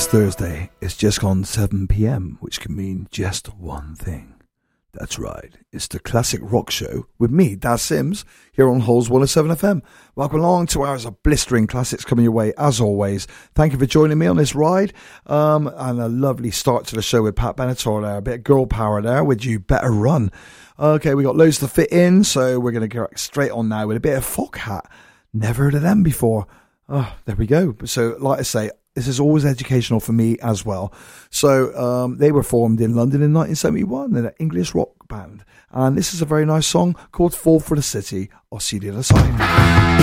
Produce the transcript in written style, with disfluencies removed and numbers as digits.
Thursday. It's just gone 7 p.m, which can mean just one thing. That's right. It's the Classic Rock Show with me, Daz Sims, here on Halls 107 FM. Welcome along, 2 hours of blistering classics coming your way, as always. Thank you for joining me on this ride. And a lovely start to the show with Pat Benatar there. A bit of girl power there with You Better Run. Okay, we got loads to fit in, so we're going to go straight on now with a bit of Foghat. Never heard of them before. Oh, there we go. So, like I say, this is always educational for me as well. So they were formed in London in 1971. They're an English rock band. And this is a very nice song called Fall for the City. I'll see you the other side.